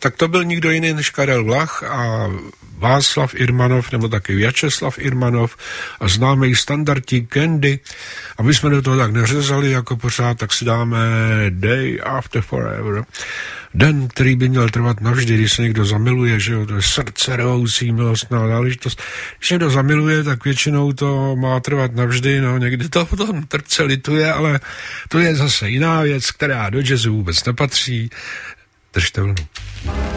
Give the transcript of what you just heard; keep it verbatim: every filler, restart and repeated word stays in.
tak to byl nikdo jiný než Karel Vlach a Václav Irmanov, nebo taky Vjačeslav Irmanov a známý standardní Candy. Aby jsme do toho tak neřezali jako pořád, tak si dáme Day After Forever. Den, který by měl trvat navždy, když se někdo zamiluje, že jo, to je srdce rvoucí milostná záležitost. Když někdo zamiluje, tak většinou to má trvat navždy, no někdy to potom trpce lituje, ale to je zase jiná věc, která do jazzu vůbec nepatří. Držte vlnu.